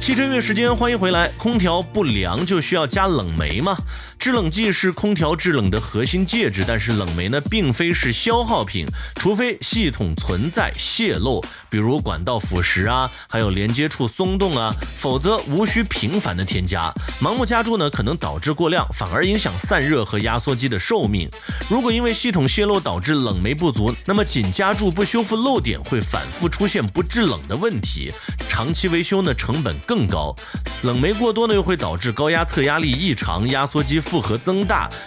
汽车音乐时间，欢迎回来。空调不凉就需要加冷媒吗？制冷剂是空调制冷的核心介质，但是冷媒呢并非是消耗品，除非系统存在泄漏，比如管道腐蚀啊，还有连接处松动啊，否则无需频繁的添加。盲目加注呢可能导致过量，反而影响散热和压缩机的寿命。如果因为系统泄漏导致冷媒不足，那么仅加注不修复漏点，会反复出现不制冷的问题，长期维修呢成本更高。冷媒过多呢又会导致高压侧压力异常，压缩机负荷增大，